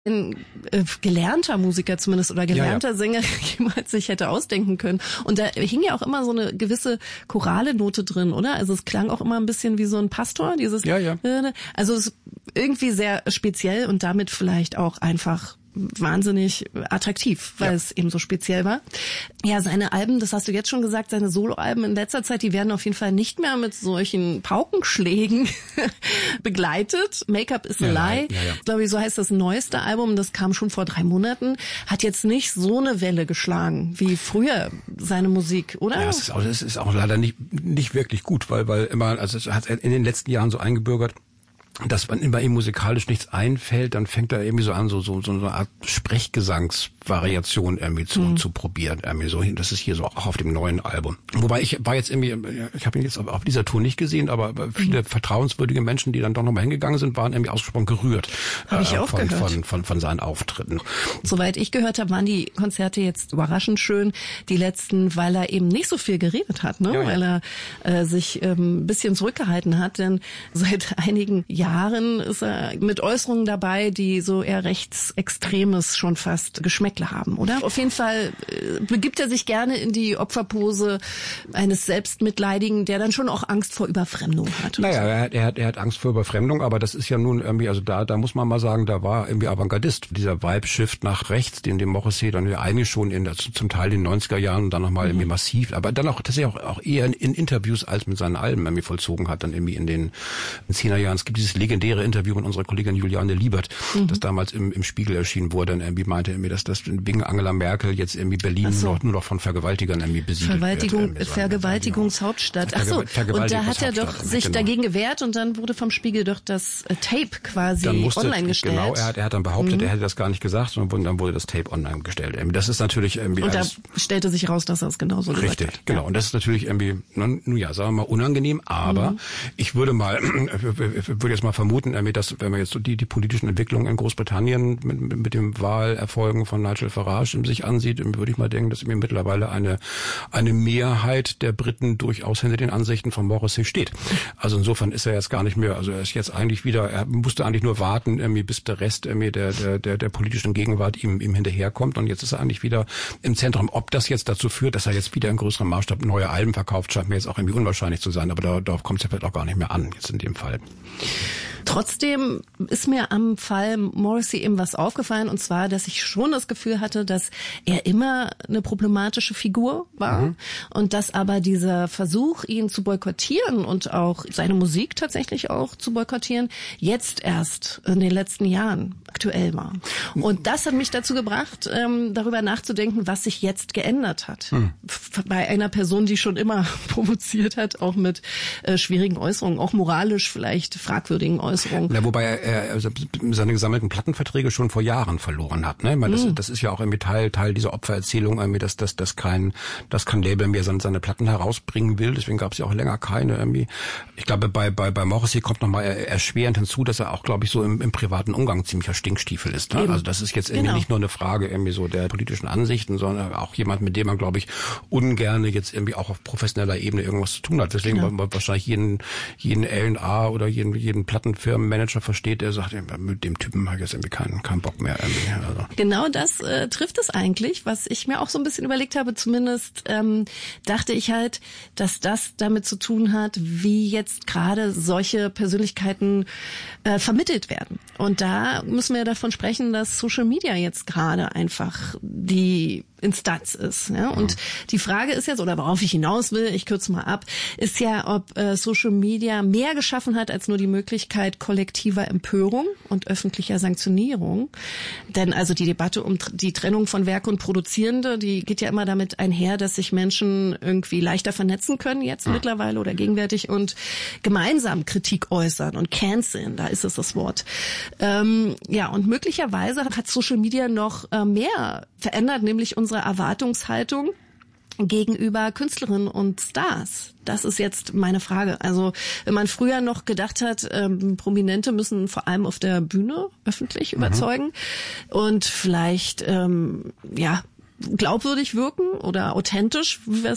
ein gelernter Musiker zumindest oder gelernter Sänger jemals sich hätte ausdenken können. Und da hing ja auch immer so eine gewisse chorale Note drin, oder? Also es klang auch immer ein bisschen wie so ein Pastor, dieses Also es ist irgendwie sehr speziell und damit vielleicht auch einfach wahnsinnig attraktiv, weil es eben so speziell war. Ja, seine Alben, das hast du jetzt schon gesagt, seine Soloalben in letzter Zeit, die werden auf jeden Fall nicht mehr mit solchen Paukenschlägen begleitet. Make-up is a lie. Glaube ich, so heißt das neueste Album, das kam schon vor 3 Monaten, hat jetzt nicht so eine Welle geschlagen wie früher seine Musik, oder? Ja, es ist auch leider nicht wirklich gut, weil immer, also es hat in den letzten Jahren so eingebürgert, dass wenn bei ihm musikalisch nichts einfällt, dann fängt er irgendwie so an, so eine Art Sprechgesangsvariation irgendwie zu probieren. Irgendwie so. Das ist hier so auch auf dem neuen Album. Wobei ich war jetzt irgendwie, ich habe ihn jetzt auf dieser Tour nicht gesehen, aber viele vertrauenswürdige Menschen, die dann doch nochmal hingegangen sind, waren irgendwie ausgesprochen gerührt von seinen Auftritten. Soweit ich gehört habe, waren die Konzerte jetzt überraschend schön, die letzten, weil er eben nicht so viel geredet hat, ne? Weil er sich ein bisschen zurückgehalten hat, denn seit einigen Jahren ist er mit Äußerungen dabei, die so eher rechtsextremes schon fast Geschmäckle haben, oder? Auf jeden Fall begibt er sich gerne in die Opferpose eines Selbstmitleidigen, der dann schon auch Angst vor Überfremdung hat. Naja, er hat Angst vor Überfremdung, aber das ist ja nun irgendwie, also da muss man mal sagen, da war irgendwie Avantgardist. Dieser Vibe-Shift nach rechts, den Morrissey dann ja eigentlich schon zum Teil in den 90er Jahren und dann nochmal irgendwie massiv, aber dann auch tatsächlich auch eher in Interviews als mit seinen Alben irgendwie vollzogen hat, dann irgendwie in den 10er Jahren. Es gibt dieses legendäre Interview mit unserer Kollegin Juliane Liebert, das damals im Spiegel erschienen wurde, dann irgendwie meinte irgendwie, dass das wegen Angela Merkel jetzt irgendwie Berlin nur noch von Vergewaltigern irgendwie besiedelt wird. Vergewaltigungshauptstadt. Ach so, und da hat er doch sich dagegen gewehrt und dann wurde vom Spiegel doch das Tape quasi online gestellt. Genau, er hat dann behauptet, er hätte das gar nicht gesagt, und dann wurde das Tape online gestellt. Das ist natürlich irgendwie... Und da stellte sich raus, dass er es genauso gesagt hat. Richtig, genau. Und das ist natürlich irgendwie, sagen wir mal, unangenehm, aber ich würde jetzt mal vermuten, dass wenn man jetzt so die politischen Entwicklungen in Großbritannien mit dem Wahlerfolgen von Nigel Farage sich ansieht, würde ich mal denken, dass mittlerweile eine Mehrheit der Briten durchaus hinter den Ansichten von Morrissey steht. Also insofern ist er jetzt gar nicht mehr, also er ist jetzt eigentlich wieder, er musste eigentlich nur warten, bis der Rest der politischen Gegenwart ihm hinterherkommt, und jetzt ist er eigentlich wieder im Zentrum. Ob das jetzt dazu führt, dass er jetzt wieder in größerem Maßstab neue Alben verkauft, scheint mir jetzt auch irgendwie unwahrscheinlich zu sein, aber darauf kommt es ja vielleicht auch gar nicht mehr an, jetzt in dem Fall. Trotzdem ist mir am Fall Morrissey eben was aufgefallen, und zwar, dass ich schon das Gefühl hatte, dass er immer eine problematische Figur war und dass aber dieser Versuch, ihn zu boykottieren und auch seine Musik tatsächlich auch zu boykottieren, jetzt erst in den letzten Jahren aktuell war. Und das hat mich dazu gebracht, darüber nachzudenken, was sich jetzt geändert hat. Bei einer Person, die schon immer provoziert hat, auch mit schwierigen Äußerungen, auch moralisch vielleicht fragwürdigen Äußerungen. Ja, wobei er seine gesammelten Plattenverträge schon vor Jahren verloren hat. Ne? Ich meine, das ist ja auch irgendwie Teil dieser Opfererzählung, dass kein Label mehr seine Platten herausbringen will. Deswegen gab es ja auch länger keine. Irgendwie. Ich glaube, bei Morrissey kommt nochmal erschwerend hinzu, dass er auch, glaube ich, so im privaten Umgang ziemlicher Stinkstiefel ist. Ne? Also das ist jetzt irgendwie nicht nur eine Frage irgendwie so der politischen Ansichten, sondern auch jemand, mit dem man, glaube ich, ungerne jetzt irgendwie auch auf professioneller Ebene irgendwas zu tun hat. Deswegen wahrscheinlich jeden A&R oder jeden Plattenfirmenmanager versteht, der sagt, mit dem Typen habe ich jetzt irgendwie keinen Bock mehr. Also. Genau das trifft es eigentlich, was ich mir auch so ein bisschen überlegt habe. Zumindest dachte ich halt, dass das damit zu tun hat, wie jetzt gerade solche Persönlichkeiten vermittelt werden. Und da müssen wir davon sprechen, dass Social Media jetzt gerade einfach die Instanz ist. Ja? Und die Frage ist jetzt, oder worauf ich hinaus will, ich kürze mal ab, ist ja, ob Social Media mehr geschaffen hat als nur die Möglichkeit kollektiver Empörung und öffentlicher Sanktionierung. Denn also die Debatte um die Trennung von Werk und Produzierende, die geht ja immer damit einher, dass sich Menschen irgendwie leichter vernetzen können jetzt mittlerweile oder gegenwärtig und gemeinsam Kritik äußern und canceln, da ist es das Wort. Und möglicherweise hat Social Media noch mehr verändert, nämlich unsere Erwartungshaltung gegenüber Künstlerinnen und Stars. Das ist jetzt meine Frage. Also wenn man früher noch gedacht hat, Prominente müssen vor allem auf der Bühne öffentlich überzeugen und vielleicht glaubwürdig wirken oder authentisch,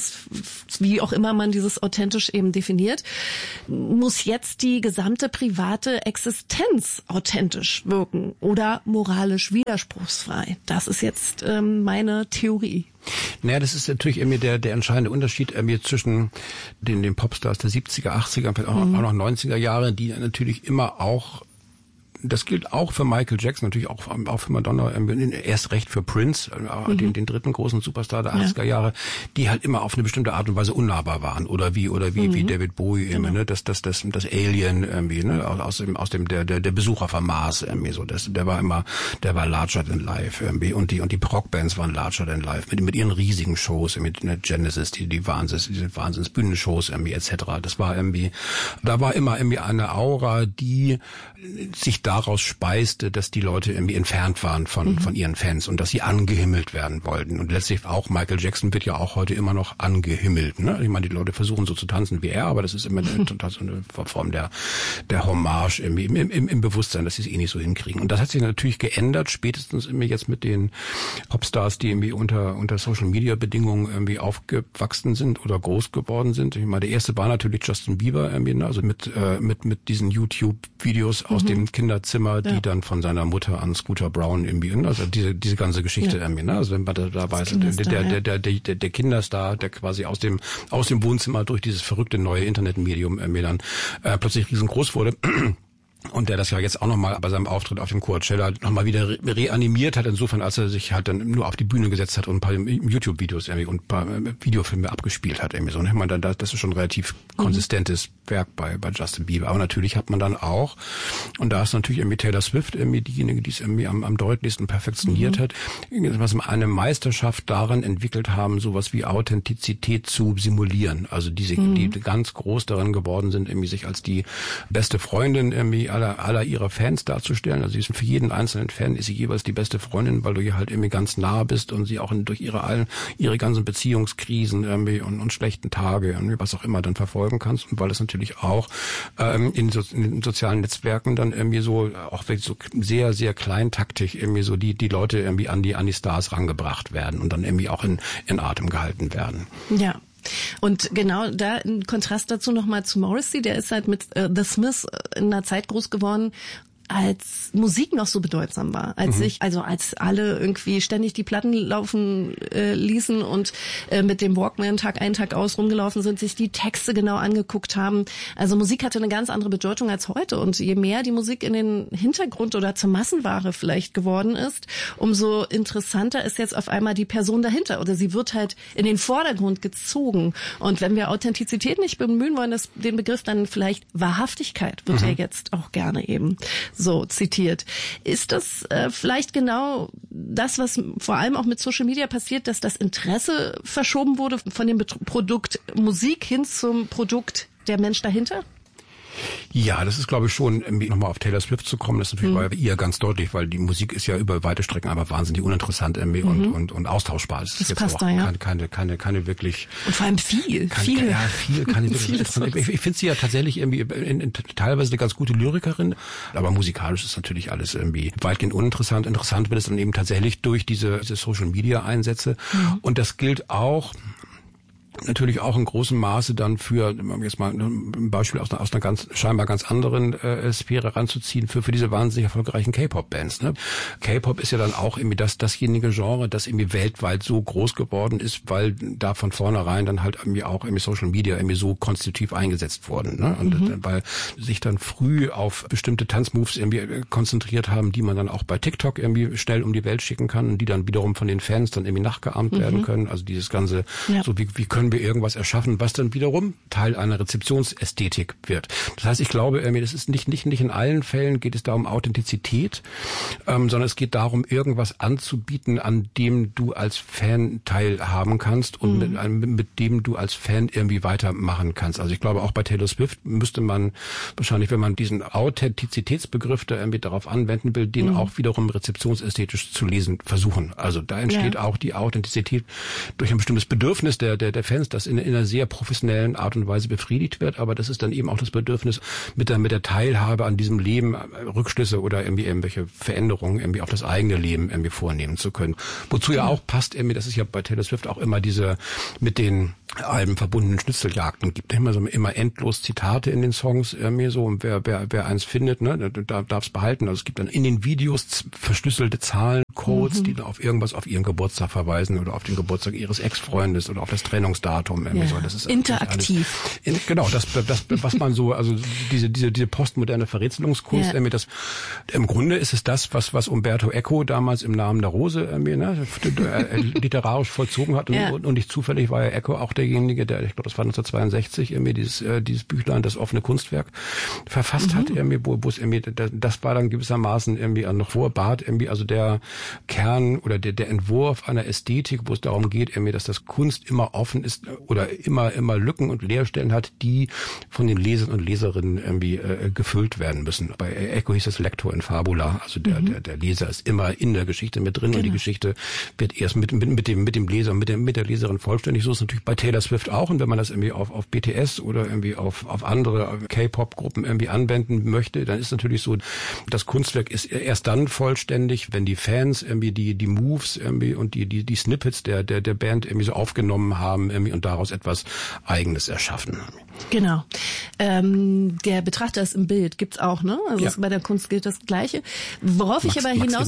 wie auch immer man dieses authentisch eben definiert, muss jetzt die gesamte private Existenz authentisch wirken oder moralisch widerspruchsfrei. Das ist jetzt meine Theorie. Naja, das ist natürlich irgendwie der entscheidende Unterschied zwischen den Popstars der 70er, 80er, vielleicht auch noch 90er Jahre, die natürlich immer auch, das gilt auch für Michael Jackson, natürlich auch für Madonna, erst recht für Prince, den dritten großen Superstar der 80er Jahre, die halt immer auf eine bestimmte Art und Weise unnahbar waren. Oder wie David Bowie, ne? Das Alien, ne? Aus dem der Besucher vom Mars, so. Der war larger than life, und die Rockbands waren larger than life, mit ihren riesigen Shows, mit Genesis, diese Wahnsinnsbühnenshows, etc. Das war da war immer eine Aura, die sich daraus speiste, dass die Leute irgendwie entfernt waren von ihren Fans und dass sie angehimmelt werden wollten. Und letztlich auch Michael Jackson wird ja auch heute immer noch angehimmelt. Ne? Ich meine, die Leute versuchen so zu tanzen wie er, aber das ist immer total so eine Form der Hommage im Bewusstsein, dass sie es eh nicht so hinkriegen. Und das hat sich natürlich geändert, spätestens irgendwie jetzt mit den Popstars, die irgendwie unter Social-Media-Bedingungen irgendwie aufgewachsen sind oder groß geworden sind. Ich meine, der erste war natürlich Justin Bieber, also mit diesen YouTube-Videos aus dem Kinderzimmer, die dann von seiner Mutter an Scooter Braun also diese ganze Geschichte, also wenn man dabei ist, der Kinderstar, der quasi aus dem Wohnzimmer durch dieses verrückte neue Internetmedium dann plötzlich riesengroß wurde. Und der das ja jetzt auch nochmal bei seinem Auftritt auf dem Coachella nochmal wieder reanimiert hat, insofern, als er sich halt dann nur auf die Bühne gesetzt hat und ein paar YouTube-Videos und ein paar Videofilme abgespielt hat. So. Ich meine, das ist schon ein relativ konsistentes Werk bei Justin Bieber. Aber natürlich hat man dann auch, und da ist natürlich irgendwie Taylor Swift diejenige, die es irgendwie am deutlichsten perfektioniert hat, was eine Meisterschaft daran entwickelt haben, sowas wie Authentizität zu simulieren. Also die ganz groß darin geworden sind, irgendwie sich als die beste Freundin irgendwie aller ihrer Fans darzustellen. Also für jeden einzelnen Fan ist sie jeweils die beste Freundin, weil du ihr halt irgendwie ganz nah bist und sie auch durch ihre ganzen Beziehungskrisen irgendwie und schlechten Tage irgendwie was auch immer dann verfolgen kannst, und weil es natürlich auch in den sozialen Netzwerken dann irgendwie so auch wirklich so sehr, sehr kleintaktig irgendwie so die Leute irgendwie an die Stars rangebracht werden und dann irgendwie auch in Atem gehalten werden. Ja. Und genau da ein Kontrast dazu nochmal zu Morrissey, der ist halt mit The Smiths in einer Zeit groß geworden, als Musik noch so bedeutsam war, als alle irgendwie ständig die Platten laufen ließen und mit dem Walkman Tag ein, Tag aus rumgelaufen sind, sich die Texte genau angeguckt haben. Also Musik hatte eine ganz andere Bedeutung als heute, und je mehr die Musik in den Hintergrund oder zur Massenware vielleicht geworden ist, umso interessanter ist jetzt auf einmal die Person dahinter, oder sie wird halt in den Vordergrund gezogen. Und wenn wir Authentizität nicht bemühen wollen, den Begriff dann vielleicht Wahrhaftigkeit wird ja jetzt auch gerne eben so zitiert. Ist das vielleicht genau das, was vor allem auch mit Social Media passiert, dass das Interesse verschoben wurde von dem Produkt Musik hin zum Produkt der Mensch dahinter? Ja, das ist, glaube ich, schon, nochmal auf Taylor Swift zu kommen, das ist natürlich bei ihr ganz deutlich, weil die Musik ist ja über weite Strecken aber wahnsinnig uninteressant und austauschbar. Das ist jetzt passt auch da, keine wirklich... Und vor allem viel. Keine wirklich interessant. Ich finde sie ja tatsächlich irgendwie teilweise eine ganz gute Lyrikerin, aber musikalisch ist natürlich alles irgendwie weitgehend uninteressant. Interessant wird es dann eben tatsächlich durch diese Social-Media-Einsätze. Und das gilt auch natürlich auch in großem Maße dann für, jetzt mal ein Beispiel aus einer scheinbar ganz anderen Sphäre ranzuziehen, für diese wahnsinnig erfolgreichen K-Pop-Bands. Ne? K-Pop ist ja dann auch irgendwie dasjenige Genre, das irgendwie weltweit so groß geworden ist, weil da von vornherein dann halt irgendwie auch irgendwie Social Media irgendwie so konstitutiv eingesetzt wurden. Ne? Und weil sich dann früh auf bestimmte Tanzmoves irgendwie konzentriert haben, die man dann auch bei TikTok irgendwie schnell um die Welt schicken kann und die dann wiederum von den Fans dann irgendwie nachgeahmt werden können. Also dieses ganze, so wie können wir irgendwas erschaffen, was dann wiederum Teil einer Rezeptionsästhetik wird. Das heißt, ich glaube, das ist nicht in allen Fällen geht es da um Authentizität, sondern es geht darum, irgendwas anzubieten, an dem du als Fan teilhaben kannst und mit dem du als Fan irgendwie weitermachen kannst. Also ich glaube, auch bei Taylor Swift müsste man wahrscheinlich, wenn man diesen Authentizitätsbegriff da irgendwie darauf anwenden will, den auch wiederum rezeptionsästhetisch zu lesen versuchen. Also da entsteht auch die Authentizität durch ein bestimmtes Bedürfnis der Fans, das in einer sehr professionellen Art und Weise befriedigt wird, aber das ist dann eben auch das Bedürfnis, mit der Teilhabe an diesem Leben Rückschlüsse oder irgendwie irgendwelche Veränderungen irgendwie auf das eigene Leben irgendwie vornehmen zu können. Wozu ja auch passt irgendwie, das ist ja bei Taylor Swift auch immer diese mit den Alben verbundenen Schnitzeljagden, gibt immer endlos Zitate in den Songs irgendwie so, und wer eins findet, ne, darf es behalten. Also es gibt dann in den Videos verschlüsselte Zahlencodes, die da auf irgendwas, auf ihren Geburtstag verweisen oder auf den Geburtstag ihres Ex-Freundes oder auf das Trennungsdatum irgendwie so. Das ist interaktiv. Genau, das was man so, also diese postmoderne Verrätselungskunst irgendwie, das im Grunde ist es das, was Umberto Eco damals im Namen der Rose irgendwie, ne, literarisch vollzogen hat, und nicht zufällig war ja Eco auch derjenige, der, ich glaube, das war 1962 irgendwie dieses Büchlein, das offene Kunstwerk verfasst hat irgendwie, wo es irgendwie, das war dann gewissermaßen irgendwie noch vor Barth irgendwie, also der Kern oder der Entwurf einer Ästhetik, wo es darum geht irgendwie, dass das Kunst immer offen ist oder immer Lücken und Leerstellen hat, die von den Lesern und Leserinnen irgendwie gefüllt werden müssen. Bei Eco hieß das Lector in Fabula, also der Leser ist immer in der Geschichte mit drin, und die Geschichte wird erst mit dem Leser, mit der Leserin vollständig. So ist es natürlich bei Taylor Swift auch, und wenn man das irgendwie auf BTS oder irgendwie auf andere K-Pop-Gruppen irgendwie anwenden möchte, dann ist natürlich so, das Kunstwerk ist erst dann vollständig, wenn die Fans irgendwie die Moves irgendwie und die Snippets der Band irgendwie so aufgenommen haben irgendwie und daraus etwas Eigenes erschaffen haben. Genau. Der Betrachter ist im Bild, gibt's auch, ne? Also bei der Kunst gilt das Gleiche. Worauf ich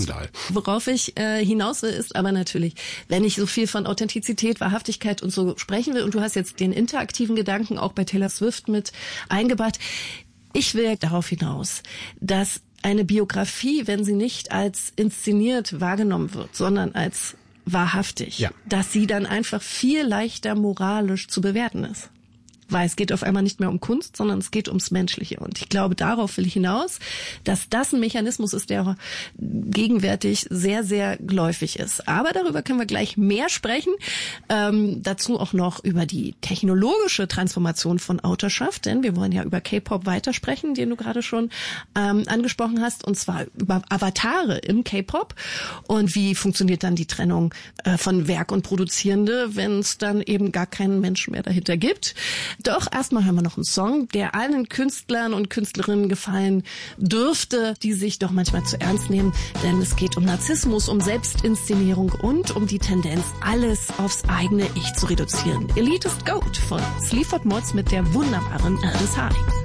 hinaus will, ist aber natürlich, wenn ich so viel von Authentizität, Wahrhaftigkeit und so sprechen will, und du hast jetzt den interaktiven Gedanken auch bei Taylor Swift mit eingebracht, ich will darauf hinaus, dass eine Biografie, wenn sie nicht als inszeniert wahrgenommen wird, sondern als wahrhaftig, dass sie dann einfach viel leichter moralisch zu bewerten ist. Weil es geht auf einmal nicht mehr um Kunst, sondern es geht ums Menschliche. Und ich glaube, darauf will ich hinaus, dass das ein Mechanismus ist, der gegenwärtig sehr, sehr geläufig ist. Aber darüber können wir gleich mehr sprechen. Dazu auch noch über die technologische Transformation von Autorschaft, denn wir wollen ja über K-Pop weitersprechen, den du gerade schon angesprochen hast, und zwar über Avatare im K-Pop. Und wie funktioniert dann die Trennung von Werk und Produzierende, wenn es dann eben gar keinen Menschen mehr dahinter gibt? Doch erstmal hören wir noch einen Song, der allen Künstlern und Künstlerinnen gefallen dürfte, die sich doch manchmal zu ernst nehmen, denn es geht um Narzissmus, um Selbstinszenierung und um die Tendenz, alles aufs eigene Ich zu reduzieren. Elitist Goat von Sleaford Mods mit der wunderbaren Aldous Harding.